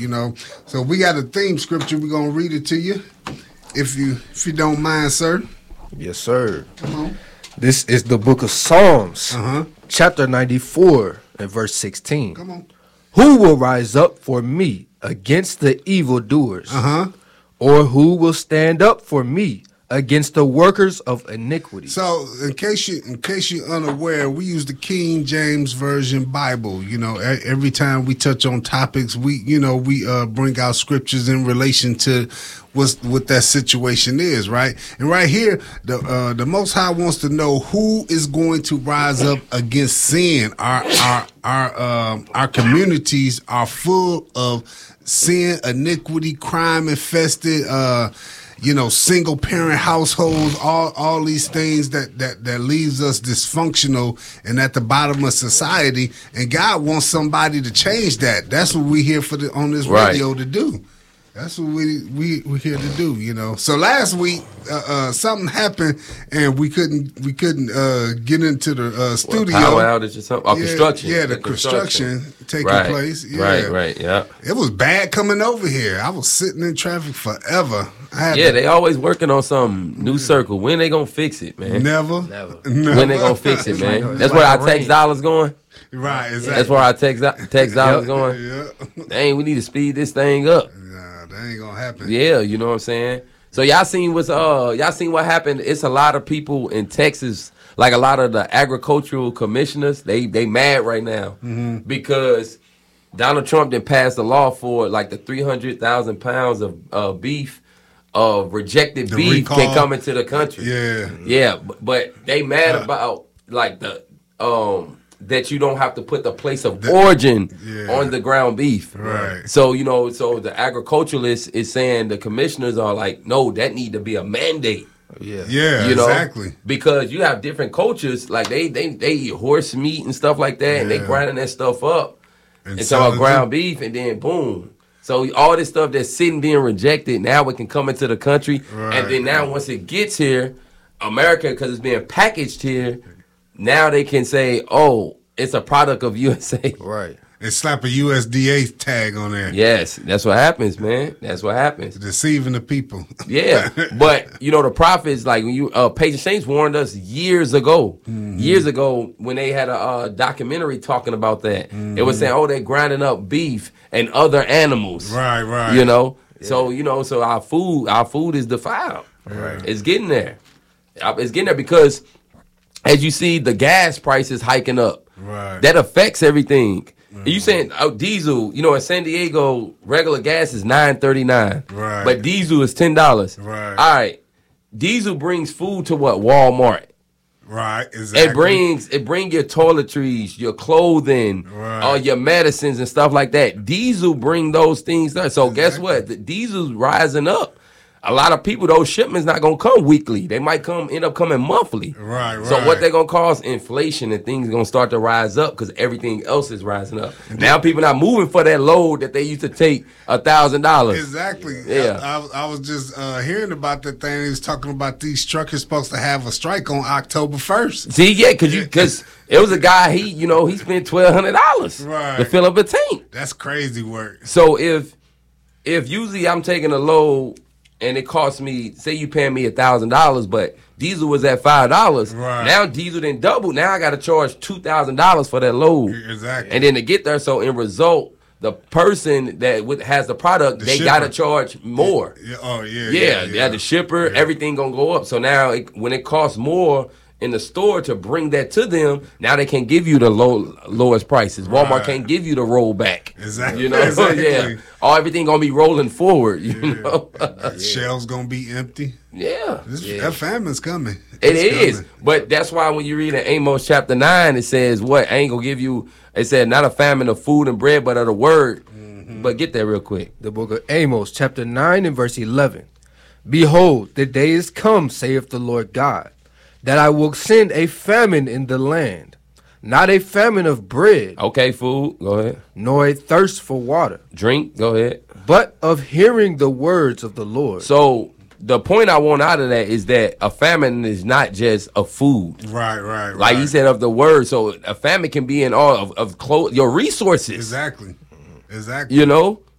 you know. So we got a theme scripture. We're gonna read it to you, if you don't mind, sir. Yes, sir. Come on. This is the book of Psalms, Uh-huh. chapter 94 and verse 16. Come on. Who will rise up for me against the evildoers? Uh-huh. Or who will stand up for me against the workers of iniquity? So, in case you're unaware, we use the King James Version Bible. You know, every time we touch on topics, we bring out scriptures in relation to what that situation is, right? And right here, the Most High wants to know who is going to rise up against sin. Our communities are full of sin, iniquity, crime infested. Single parent households, all these things that leaves us dysfunctional and at the bottom of society. And God wants somebody to change that. That's what we here on this radio to do. That's what we're here to do, you know. So last week, something happened and we couldn't get into the studio. Power outage or something? Or construction. Yeah, the construction taking place. Yeah. Right, yeah. It was bad coming over here. I was sitting in traffic forever. They always working on some new circle. When they gonna fix it, man? Never. When they gonna fix it, man? That's where our tax dollars going. Right, exactly. That's where our tax dollars going. Yeah. Dang, we need to speed this thing up. Nah, that ain't gonna happen. Yeah, you know what I'm saying? So y'all seen what happened? It's a lot of people in Texas, like a lot of the agricultural commissioners, they mad right now because Donald Trump done passed a law for like the 300,000 pounds of beef, rejected The beef recall. can come into the country. Yeah. But they mad about like the that you don't have to put the place of origin on the ground beef. Right. So, so the agriculturalist is saying the commissioners are like, no, that need to be a mandate. Yeah, You know, exactly. Because you have different cultures, like they eat horse meat and stuff like that, and they grinding that stuff up and talking about ground beef, and then boom. So all this stuff that's sitting being rejected, now it can come into the country, and then now once it gets here, America, because it's being packaged here, now they can say, oh, it's a product of USA. Right. And slap a USDA tag on there. Yes, that's what happens, man. That's what happens. Deceiving the people. Yeah, but the prophets, like when you Patient Saints warned us years ago when they had a documentary talking about that. It was saying, oh, they're grinding up beef and other animals. Right. So our food is defiled. Right. It's getting there. It's getting there because as you see, the gas prices hiking up. Right. That affects everything. You saying diesel? In San Diego, regular gas is $9.39. Right. But diesel is $10. Right. All right. Diesel brings food to what? Walmart. Right. Exactly. It brings your toiletries, your clothing, your medicines and stuff like that. Diesel bring those things there. So guess what? The diesel's rising up. A lot of people, those shipments not gonna come weekly. They might end up coming monthly. Right. So what they're gonna cause inflation and things are gonna start to rise up because everything else is rising up. Now people not moving for that load that they used to take $1,000. Exactly. Yeah. I was just hearing about that thing. He was talking about these truckers supposed to have a strike on October 1st. See, yeah, because it was a guy, he spent $1,200 to fill up a tank. That's crazy work. So if usually I'm taking a load and it costs me, say you paying me $1,000, but diesel was at $5. Right. Now diesel didn't double. Now I got to charge $2,000 for that load. Exactly. And then to get there, so in result, the person that has the product, they got to charge more. Yeah. The shipper, everything gonna go up. So now when it costs more in the store to bring that to them, now they can't give you the lowest prices. Walmart can't give you the rollback. Exactly. Yeah. Everything gonna be rolling forward. You know, shelves gonna be empty. Yeah. That famine's coming. It is. But that's why when you read in Amos chapter 9, it says what? I ain't gonna give you. It said not a famine of food and bread, but of the word. But get there real quick. The book of Amos, chapter 9 and verse 11. Behold, the day is come, saith the Lord God, that I will send a famine in the land, not a famine of bread. Okay, food, go ahead. Nor a thirst for water. Drink, go ahead. But of hearing the words of the Lord. So the point I want out of that is that a famine is not just a food. Right. Like you said, of the word. So a famine can be in all of your resources. Exactly. You know?